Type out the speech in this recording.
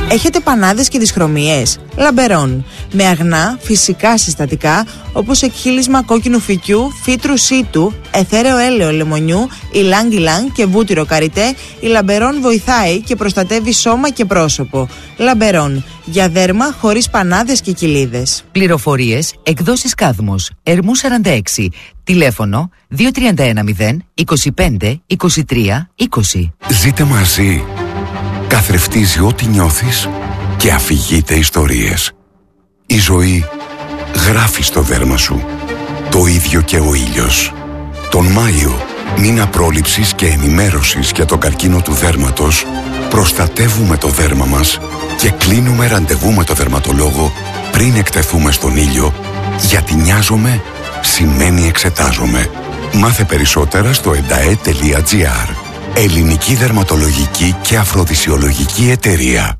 Έχετε πανάδες και δυσχρωμίες? Λαμπερόν. Με αγνά, φυσικά συστατικά όπως εκχύλισμα κόκκινου φυκιού, φύτρου σίτου, αιθέρεο έλαιο λεμονιού, ηλάνγκ και βούτυρο καριτέ, η Λαμπερόν βοηθάει και προστατεύει σώμα και πρόσωπο. Λαμπερόν. Για δέρμα χωρίς πανάδες και κοιλίδες. Πληροφορίες, εκδόσεις Κάδμος, Ερμού 46. Τηλέφωνο 2310 25 23 20. Ζείτε μαζί. Καθρεφτίζει ό,τι νιώθεις και αφηγείται ιστορίες. Η ζωή γράφει στο δέρμα σου. Το ίδιο και ο ήλιος. Τον Μάιο, μήνα πρόληψης και ενημέρωσης για τον καρκίνο του δέρματος, προστατεύουμε το δέρμα μας και κλείνουμε ραντεβού με το δερματολόγο πριν εκτεθούμε στον ήλιο, γιατί νοιάζομαι σημαίνει εξετάζομαι. Μάθε περισσότερα στο endae.gr. Ελληνική Δερματολογική και Αφροδισιολογική Εταιρεία.